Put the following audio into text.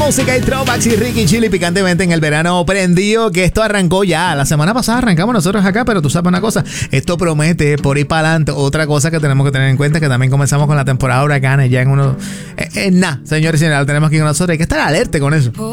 música y throwbacks y Ricky Chili picantemente en el verano prendido, que esto arrancó ya. La semana pasada arrancamos nosotros acá, pero tú sabes una cosa, esto promete por ir para adelante. Otra cosa que tenemos que tener en cuenta es que también comenzamos con la temporada de huracanes ya en uno... nada, señores y señores, lo tenemos aquí con nosotros. Hay que estar alerta con eso.